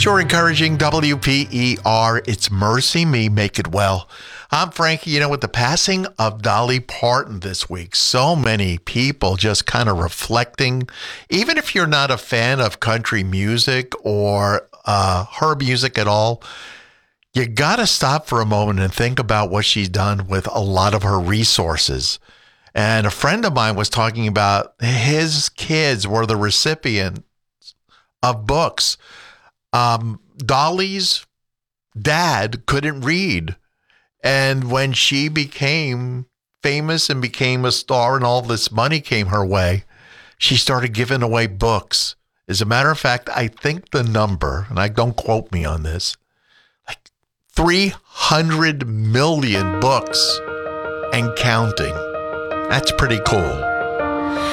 Sure, encouraging WPER. It's Mercy Me, Make It Well. I'm Frankie. You know, with the passing of Dolly Parton this week, so many people just kind of reflecting. Even if you're not a fan of country music or her music at all, you got to stop for a moment and think about what she's done with a lot of her resources. And a friend of mine was talking about his kids were the recipients of books. Dolly's dad couldn't read. And when she became famous and became a star and all this money came her way, she started giving away books. As a matter of fact, I think the number, and I don't quote me on this, like 300 million books and counting. That's pretty cool.